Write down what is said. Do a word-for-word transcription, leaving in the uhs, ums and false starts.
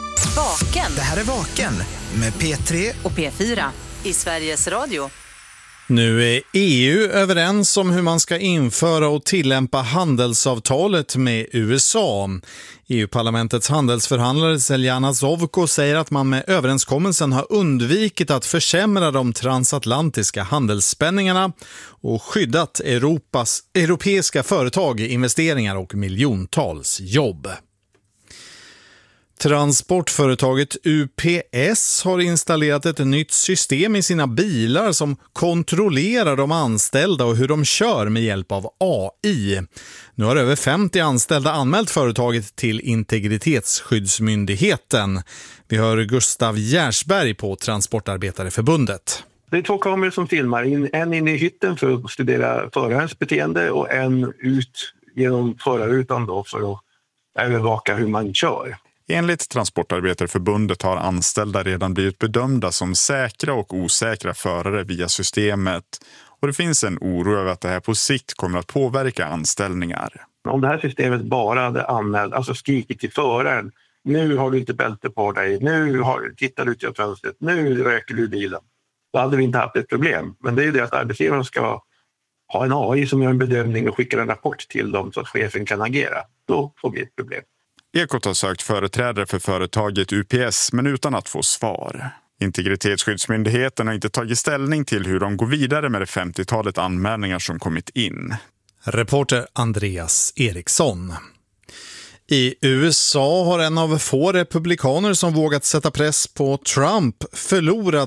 Vaken. Det här är Vaken med P tre och P fyra i Sveriges Radio. Nu är E U överens om hur man ska införa och tillämpa handelsavtalet med U S A. E U-parlamentets handelsförhandlare Zeljana Zovko säger att man med överenskommelsen har undvikit att försämra de transatlantiska handelsspänningarna och skyddat Europas, europeiska företag, investeringar och miljontals jobb. Transportföretaget U P S har installerat ett nytt system i sina bilar som kontrollerar de anställda och hur de kör med hjälp av A I. Nu har över femtio anställda anmält företaget till Integritetsskyddsmyndigheten. Vi hör Gustav Järsberg på Transportarbetareförbundet. Det är två kameror som filmar, en inne i hytten för att studera förarens beteende och en ut genom förarrutan då för att övervaka hur man kör. Enligt Transportarbetareförbundet har anställda redan blivit bedömda som säkra och osäkra förare via systemet. Och det finns en oro över att det här på sikt kommer att påverka anställningar. Om det här systemet bara hade anmält, alltså skrikit till föraren, nu har du inte bälte på dig, nu har, tittar du ut genom fönstret, nu röker du bilen. Då hade vi inte haft ett problem. Men det är ju det att arbetsgivaren ska ha en A I som gör en bedömning och skickar en rapport till dem så att chefen kan agera. Då får vi ett problem. Ekot har sökt företrädare för företaget U P S men utan att få svar. Integritetsskyddsmyndigheten har inte tagit ställning till hur de går vidare med det femtiotalet anmälningar som kommit in. Reporter Andreas Eriksson. I U S A har en av få republikaner som vågat sätta press på Trump förlorat